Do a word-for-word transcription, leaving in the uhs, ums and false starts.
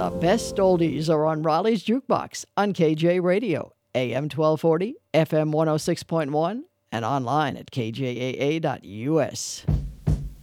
The best oldies are on Raleigh's Jukebox on K J Radio, A M twelve forty, F M one oh six point one, and online at K J A A dot U S.